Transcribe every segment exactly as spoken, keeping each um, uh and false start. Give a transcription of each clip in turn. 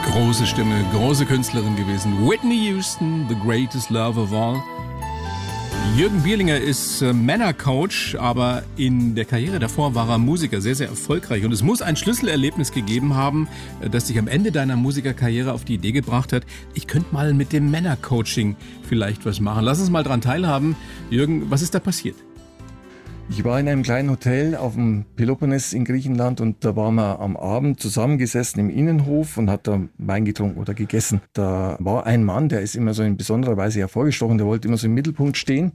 Große Stimme, große Künstlerin gewesen. Whitney Houston, the greatest love of all. Jürgen Bierlinger ist äh, Männercoach, aber in der Karriere davor war er Musiker, sehr, sehr erfolgreich. Und es muss ein Schlüsselerlebnis gegeben haben, äh, das dich am Ende deiner Musikerkarriere auf die Idee gebracht hat, ich könnte mal mit dem Männercoaching vielleicht was machen. Lass uns mal dran teilhaben. Jürgen, was ist da passiert? Ich war in einem kleinen Hotel auf dem Peloponnes in Griechenland und da waren wir am Abend zusammengesessen im Innenhof und hat da Wein getrunken oder gegessen. Da war ein Mann, der ist immer so in besonderer Weise hervorgestochen, der wollte immer so im Mittelpunkt stehen.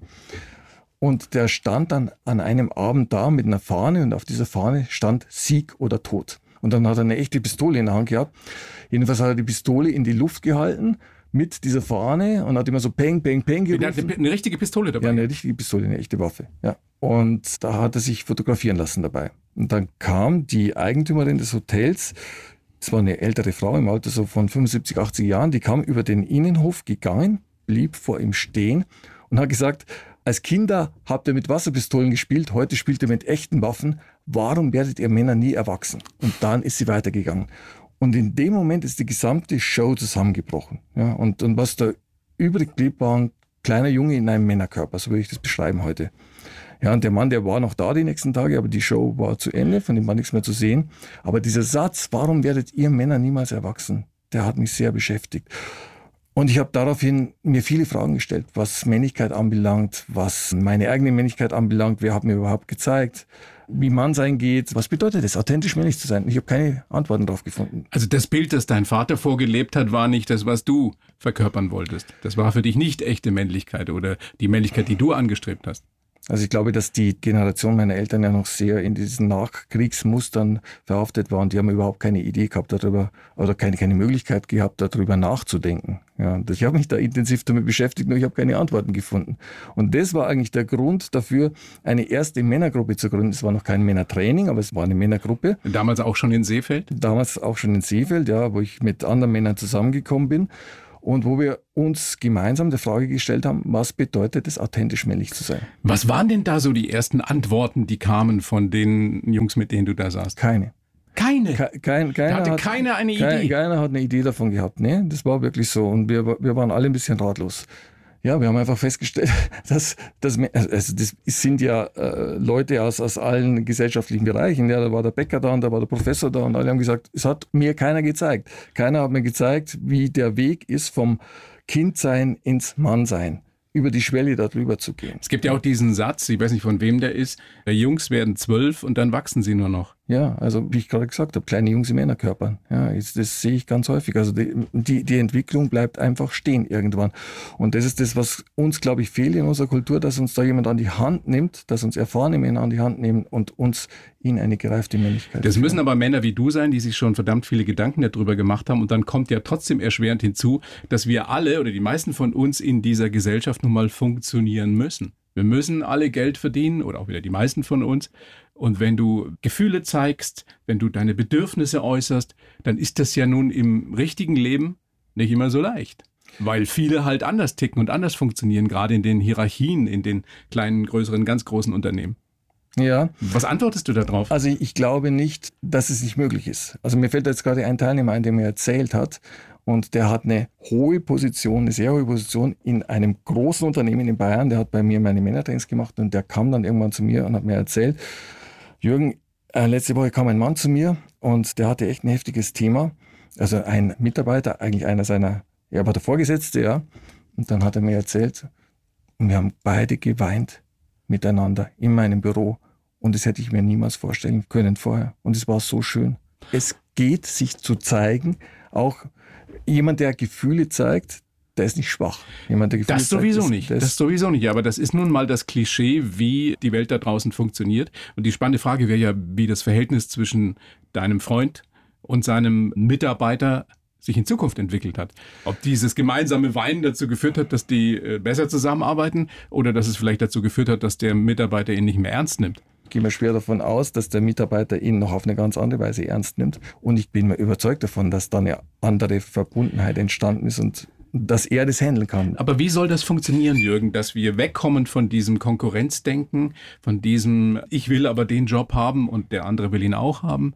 Und der stand dann an einem Abend da mit einer Fahne und auf dieser Fahne stand Sieg oder Tod. Und dann hat er eine echte Pistole in der Hand gehabt. Jedenfalls hat er die Pistole in die Luft gehalten mit dieser Fahne und hat immer so Peng, Peng, Peng gerufen. Eine richtige Pistole dabei? Ja, eine richtige Pistole, eine echte Waffe, ja. Und da hat er sich fotografieren lassen dabei. Und dann kam die Eigentümerin des Hotels, das war eine ältere Frau im Alter so von fünfundsiebzig, achtzig Jahren, die kam über den Innenhof gegangen, blieb vor ihm stehen und hat gesagt, als Kinder habt ihr mit Wasserpistolen gespielt, heute spielt ihr mit echten Waffen. Warum werdet ihr Männer nie erwachsen? Und dann ist sie weitergegangen. Und in dem Moment ist die gesamte Show zusammengebrochen. Ja, und, und was da übrig blieb, war ein kleiner Junge in einem Männerkörper, so würde ich das beschreiben heute. Ja, und der Mann, der war noch da die nächsten Tage, aber die Show war zu Ende, von dem war nichts mehr zu sehen. Aber dieser Satz, warum werdet ihr Männer niemals erwachsen, der hat mich sehr beschäftigt. Und ich habe daraufhin mir viele Fragen gestellt, was Männlichkeit anbelangt, was meine eigene Männlichkeit anbelangt, wer hat mir überhaupt gezeigt, wie Mannsein geht, was bedeutet es, authentisch männlich zu sein? Ich habe keine Antworten darauf gefunden. Also das Bild, das dein Vater vorgelebt hat, war nicht das, was du verkörpern wolltest. Das war für dich nicht echte Männlichkeit oder die Männlichkeit, die du angestrebt hast. Also ich glaube, dass die Generation meiner Eltern ja noch sehr in diesen Nachkriegsmustern verhaftet war und die haben überhaupt keine Idee gehabt darüber oder keine, keine Möglichkeit gehabt, darüber nachzudenken. Ja, und ich habe mich da intensiv damit beschäftigt, nur ich habe keine Antworten gefunden. Und das war eigentlich der Grund dafür, eine erste Männergruppe zu gründen. Es war noch kein Männertraining, aber es war eine Männergruppe. Damals auch schon in Seefeld? Damals auch schon in Seefeld, ja, wo ich mit anderen Männern zusammengekommen bin. Und wo wir uns gemeinsam die Frage gestellt haben, was bedeutet es, authentisch männlich zu sein? Was waren denn da so die ersten Antworten, die kamen von den Jungs, mit denen du da saßt? Keine. Keine? Ke kein, keiner da hatte hat, keiner eine kein, Idee? Keiner hat eine Idee davon gehabt. Nee, das war wirklich so. Und wir, wir waren alle ein bisschen ratlos. Ja, wir haben einfach festgestellt, dass, dass also das sind ja äh, Leute aus, aus allen gesellschaftlichen Bereichen. Ja, da war der Bäcker da und da war der Professor da und alle haben gesagt, es hat mir keiner gezeigt. Keiner hat mir gezeigt, wie der Weg ist vom Kindsein ins Mannsein, über die Schwelle da drüber zu gehen. Es gibt ja auch diesen Satz, ich weiß nicht von wem der ist, Jungs werden zwölf und dann wachsen sie nur noch. Ja, also wie ich gerade gesagt habe, kleine Jungs in Männerkörpern. Ja, das, das sehe ich ganz häufig. Also die, die, die Entwicklung bleibt einfach stehen irgendwann. Und das ist das, was uns, glaube ich, fehlt in unserer Kultur, dass uns da jemand an die Hand nimmt, dass uns erfahrene Männer an die Hand nehmen und uns in eine gereifte Männlichkeit. Das müssen aber Männer wie du sein, die sich schon verdammt viele Gedanken darüber gemacht haben. Und dann kommt ja trotzdem erschwerend hinzu, dass wir alle oder die meisten von uns in dieser Gesellschaft nun mal funktionieren müssen. Wir müssen alle Geld verdienen oder auch wieder die meisten von uns. Und wenn du Gefühle zeigst, wenn du deine Bedürfnisse äußerst, dann ist das ja nun im richtigen Leben nicht immer so leicht. Weil viele halt anders ticken und anders funktionieren, gerade in den Hierarchien, in den kleinen, größeren, ganz großen Unternehmen. Ja. Was antwortest du da drauf? Also ich glaube nicht, dass es nicht möglich ist. Also mir fällt jetzt gerade ein Teilnehmer ein, der mir erzählt hat, und der hat eine hohe Position, eine sehr hohe Position in einem großen Unternehmen in Bayern. Der hat bei mir meine Männertrainings gemacht und der kam dann irgendwann zu mir und hat mir erzählt, Jürgen, äh, letzte Woche kam ein Mann zu mir und der hatte echt ein heftiges Thema. Also ein Mitarbeiter, eigentlich einer seiner, er war der Vorgesetzte, ja. Und dann hat er mir erzählt, und wir haben beide geweint miteinander in meinem Büro. Und das hätte ich mir niemals vorstellen können vorher. Und es war so schön. Es geht, sich zu zeigen, auch jemand, der Gefühle zeigt, der ist nicht schwach. Jemand, der Gefühle das sowieso zeigt, nicht. Das, das sowieso nicht. Aber das ist nun mal das Klischee, wie die Welt da draußen funktioniert. Und die spannende Frage wäre ja, wie das Verhältnis zwischen deinem Freund und seinem Mitarbeiter sich in Zukunft entwickelt hat. Ob dieses gemeinsame Weinen dazu geführt hat, dass die äh, besser zusammenarbeiten oder dass es vielleicht dazu geführt hat, dass der Mitarbeiter ihn nicht mehr ernst nimmt. Ich gehe mal schwer davon aus, dass der Mitarbeiter ihn noch auf eine ganz andere Weise ernst nimmt. Und ich bin mir überzeugt davon, dass da eine andere Verbundenheit entstanden ist und dass er das handeln kann. Aber wie soll das funktionieren, Jürgen, dass wir wegkommen von diesem Konkurrenzdenken, von diesem ich will aber den Job haben und der andere will ihn auch haben?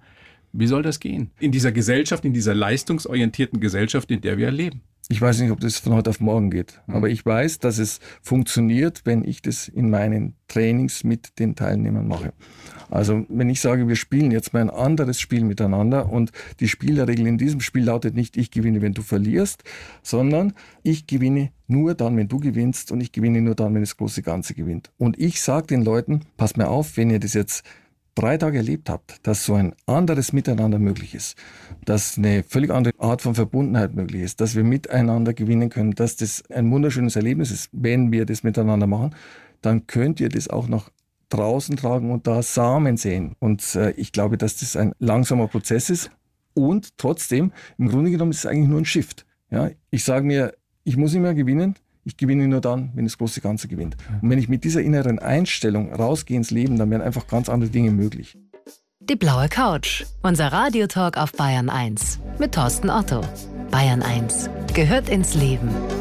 Wie soll das gehen? In dieser Gesellschaft, in dieser leistungsorientierten Gesellschaft, in der wir leben. Ich weiß nicht, ob das von heute auf morgen geht, mhm. aber ich weiß, dass es funktioniert, wenn ich das in meinen Trainings mit den Teilnehmern mache. Also wenn ich sage, wir spielen jetzt mal ein anderes Spiel miteinander und die Spielregel in diesem Spiel lautet nicht, ich gewinne, wenn du verlierst, sondern ich gewinne nur dann, wenn du gewinnst und ich gewinne nur dann, wenn das große Ganze gewinnt. Und ich sage den Leuten, passt mir auf, wenn ihr das jetzt drei Tage erlebt habt, dass so ein anderes Miteinander möglich ist, dass eine völlig andere Art von Verbundenheit möglich ist, dass wir miteinander gewinnen können, dass das ein wunderschönes Erlebnis ist, wenn wir das miteinander machen, dann könnt ihr das auch nach draußen tragen und da Samen sehen. Und äh, ich glaube, dass das ein langsamer Prozess ist und trotzdem, im Grunde genommen ist es eigentlich nur ein Shift. Ja? Ich sage mir, ich muss nicht mehr gewinnen, ich gewinne nur dann, wenn das große Ganze gewinnt. Und wenn ich mit dieser inneren Einstellung rausgehe ins Leben, dann werden einfach ganz andere Dinge möglich. Die blaue Couch, unser Radiotalk auf Bayern eins mit Thorsten Otto. Bayern eins gehört ins Leben.